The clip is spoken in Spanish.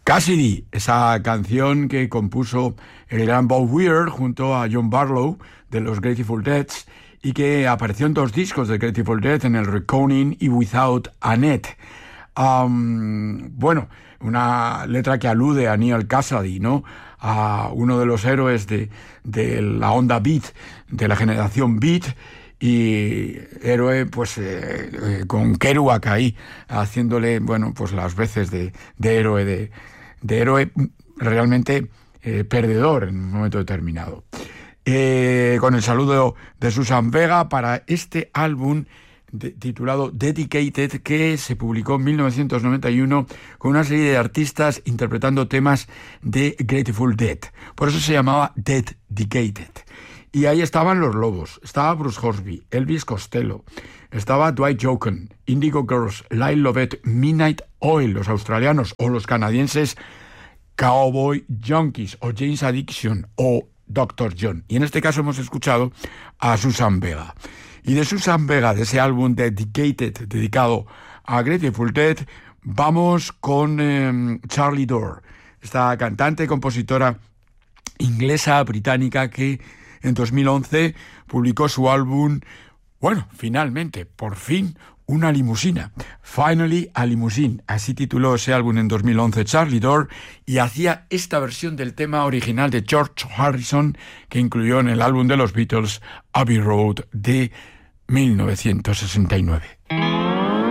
Cassidy, esa canción que compuso el gran Bob Weir junto a John Barlow de los Grateful Dead y que apareció en 2 discos de Grateful Dead, en el Reconing y Without Annette. Bueno, una letra que alude a Neal Cassady, ¿no? A uno de los héroes de la onda beat, de la generación beat, y héroe pues con Kerouac ahí haciéndole, bueno, pues las veces de héroe, de héroe realmente perdedor en un momento determinado. Con el saludo de Susan Vega para este álbum titulado Dedicated, que se publicó en 1991 con una serie de artistas interpretando temas de Grateful Dead. Por eso se llamaba Dedicated. Y ahí estaban Los Lobos, estaba Bruce Hornsby, Elvis Costello, estaba Dwight Yoakam, Indigo Girls, Lyle Lovett, Midnight Oil, los australianos o los canadienses Cowboy Junkies o Jane's Addiction o Dr. John. Y en este caso hemos escuchado a Susan Vega. Y de Susan Vega, de ese álbum Dedicated, dedicado a Grateful Dead, vamos con Charlie Dore, esta cantante y compositora inglesa británica que en 2011 publicó su álbum, bueno, finalmente, por fin, una limusina. Finally a Limousine, así tituló ese álbum en 2011 Charlie Dore, y hacía esta versión del tema original de George Harrison que incluyó en el álbum de los Beatles Abbey Road de 1969.